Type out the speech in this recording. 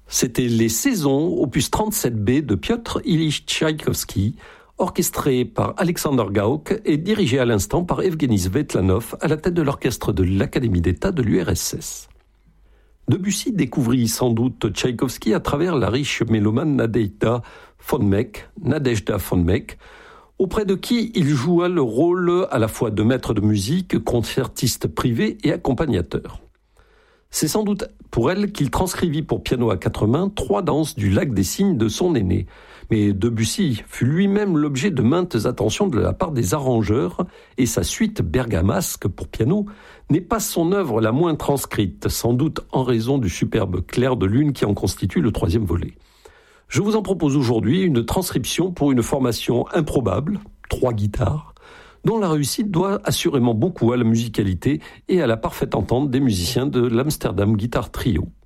C'était Les Saisons, opus 37B de Piotr Ilyich Tchaïkovski, orchestré par Alexander Gauck et dirigé à l'instant par Evgeny Svetlanov à la tête de l'orchestre de l'Académie d'État de l'URSS. Debussy découvrit sans doute Tchaïkovski à travers la riche mélomane Nadejda von Meck, auprès de qui il joua le rôle à la fois de maître de musique, concertiste privé et accompagnateur. C'est sans doute pour elle qu'il transcrivit pour piano à quatre mains 3 danses du Lac des Cygnes de son aîné. Mais Debussy fut lui-même l'objet de maintes attentions de la part des arrangeurs et sa suite bergamasque pour piano n'est pas son œuvre la moins transcrite, sans doute en raison du superbe clair de lune qui en constitue le 3e volet. Je vous en propose aujourd'hui une transcription pour une formation improbable, 3 guitares, dont la réussite doit assurément beaucoup à la musicalité et à la parfaite entente des musiciens de l'Amsterdam Guitar Trio.